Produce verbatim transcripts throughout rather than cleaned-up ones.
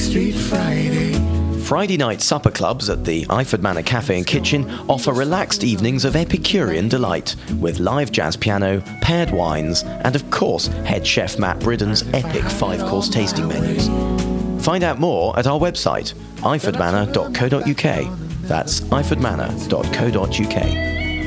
Street Friday. Friday night supper clubs at the Iford Manor Cafe and Kitchen offer relaxed evenings of Epicurean delight with live jazz piano, paired wines, and of course head chef Matt Bridden's epic five-course tasting menus. Find out more at our website, iford manor dot co dot uk. That's iford manor dot co dot uk.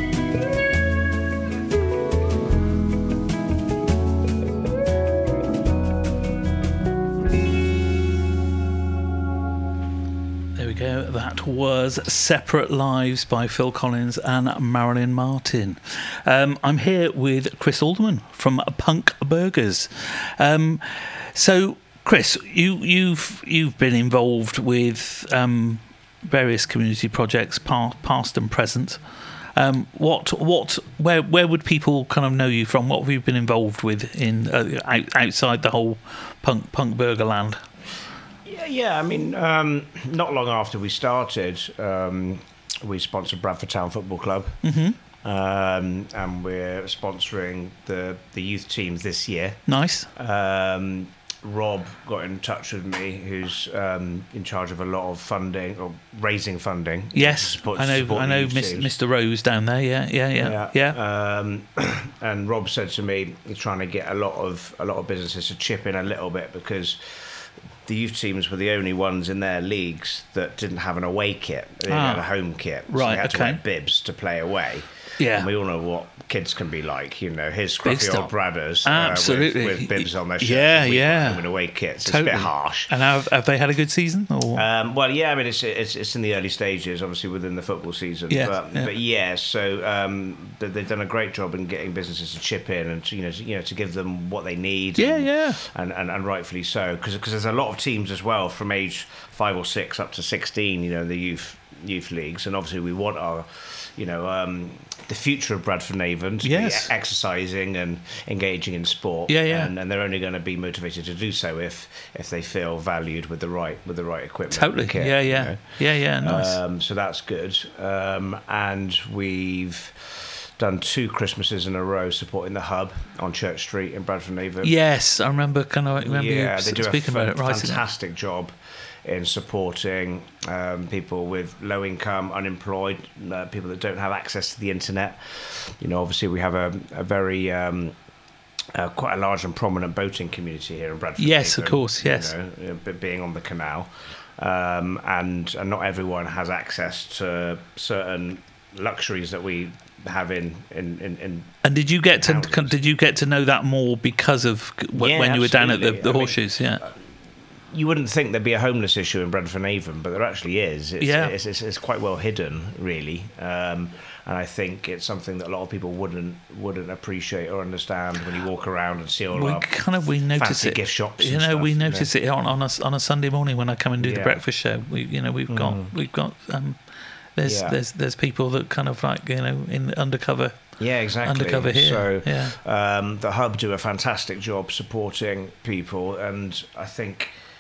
That was Separate Lives by Phil Collins and Marilyn Martin. Um, I'm here with Chris Alderman from Punk Burgers. Um, so, Chris, you, you've you've been involved with um, various community projects, past, past and present. Um, what what where where would people kind of know you from? What have you been involved with in uh, out, outside the whole punk punk burger land? Yeah, I mean, um, not long after we started, um, we sponsored Bradford Town Football Club, mm-hmm. um, and we're sponsoring the the youth teams this year. Nice. Um, Rob got in touch with me, who's um, in charge of a lot of funding or raising funding. Yes, support, I know. I know, Mister Rose down there. Yeah, yeah, yeah, yeah. yeah. Um, and Rob said to me, he's trying to get a lot of a lot of businesses to chip in a little bit because the youth teams were the only ones in their leagues that didn't have an away kit. They didn't ah. have a home kit. So right, they had okay. to wear bibs to play away. Yeah. And we all know what kids can be like, you know, his scruffy old Bradders Absolutely. Uh, with, with bibs on their shirt. Yeah, yeah. And away kits. Totally. It's a bit harsh. And have, have they had a good season? Or? Um, well, yeah, I mean, it's, it's it's in the early stages, obviously, within the football season. Yeah, but, yeah. but yeah, so um, they've done a great job in getting businesses to chip in and to, you know, to, you know, to give them what they need. Yeah, and, yeah. And, and, and rightfully so, because there's a lot of teams as well from age five or six up to sixteen, you know, in the youth youth leagues, and obviously we want our, you know, um, the future of Bradford and Avon to yes. be exercising and engaging in sport. Yeah, yeah. And, and they're only going to be motivated to do so if if they feel valued with the right with the right equipment. Totally. Kit, yeah, yeah, you know. yeah, yeah. Nice. Um, so that's good. Um, and we've done two Christmases in a row supporting the Hub on Church Street in Bradford and Avon. Yes, I remember. Kind of remember yeah, you they do speaking a about it. Right, fantastic job in supporting um, people with low income, unemployed, uh, people that don't have access to the internet. You know, obviously we have a, a very um, uh, quite a large and prominent boating community here in Bradford. Yes, Avon, of course. Yes, you know, being on the canal, um, and and not everyone has access to certain luxuries that we have in in, in, in and did you get to houses. did you get to know that more because of w- yeah, when you were down at the, the I Horseshoes? Mean, yeah. You wouldn't think there'd be a homeless issue in Bradford and Avon, but there actually is. It's, yeah. it's, it's, it's quite well hidden, really, um, and I think it's something that a lot of people wouldn't wouldn't appreciate or understand when you walk around and see all we our kind of we notice fancy it. gift shops. You and know, stuff, we notice you know? it on on a, on a Sunday morning when I come and do the Yeah. breakfast show. We you know we've got Mm. we've got um, there's Yeah. there's there's people that kind of like you know in undercover. Yeah, exactly. Undercover here. So yeah. um, the Hub do a fantastic job supporting people, and I think